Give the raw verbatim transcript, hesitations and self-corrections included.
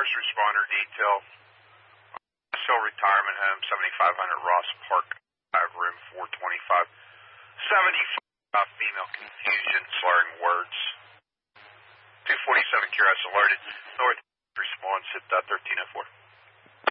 First responder detail. Still retirement home, seventy-five hundred Ross Park, room four twenty-five. seventy-five female confusion, slurring words. two forty-seven Q R S alerted. North response at uh, thirteen oh four.